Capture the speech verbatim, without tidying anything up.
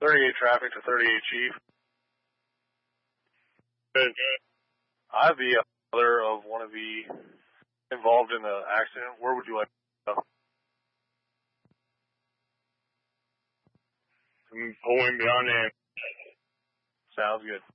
thirty-eight traffic to thirty-eight chief. Good. I have the other of one of the involved in the accident. Where would you like to go? I'm pulling beyond him. Sounds good.